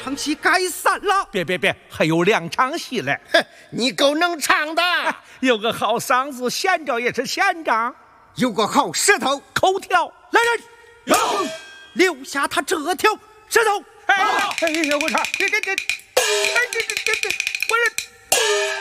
场戏该散了。 别，还有2场戏嘞。 哼，你够能唱的。 有个好嗓子，闲着也是闲着。 有个好舌头， 口条。 来人，有，留下他这条舌头。 哎呀，我操！这，我这。